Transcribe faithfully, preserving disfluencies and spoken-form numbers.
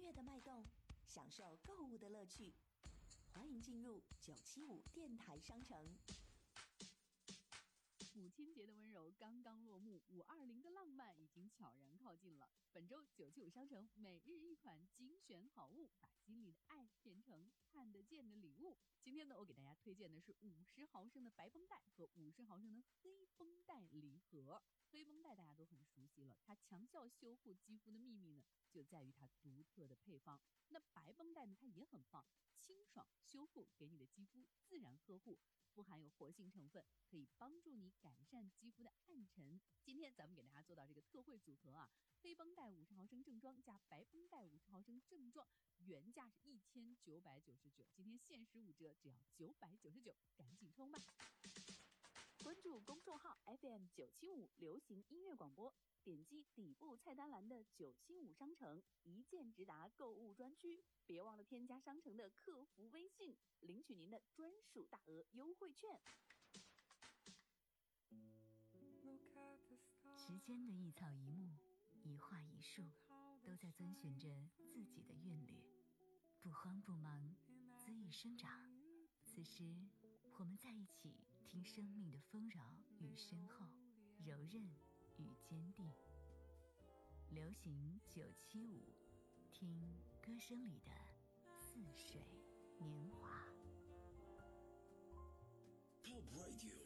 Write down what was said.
乐的脉动，享受购物的乐趣。欢迎进入九七五电台商城。 母亲节的温柔刚刚落幕，五二零的浪漫已经悄然靠近了。本周九七五商城每日一款精选好物，把心里的爱变成看得见的礼物。今天呢，我给大家推荐的是五十毫升的白绷带和五十毫升的黑绷带礼盒。黑绷带大家都很熟悉了，它强效修复肌肤的秘密呢，就在于它独特的配方。那白绷带呢，它也很棒，清爽修复，给你的肌肤自然呵护，富含有活性成分，可以帮助你改善肌肤的暗沉。今天咱们给大家做到这个特惠组合啊，黑绷带五十毫升正装加白绷带五十毫升正装，原价是一千九百九十九，今天限时五折，只要九百九十九，赶紧冲吧！关注公众号 F M 九七五流行音乐广播，点击底部菜单栏的九七五商城一键直达购物专区，别忘了添加商城的客服微信，领取您的专属大额优惠券。 时间的一草一木，一花一树，都在遵循着自己的韵律，不慌不忙，恣意生长。此时我们在一起，听生命的丰饶与深厚，柔韧与坚定。流行九七五，听歌声里的似水年华。 Pop Radio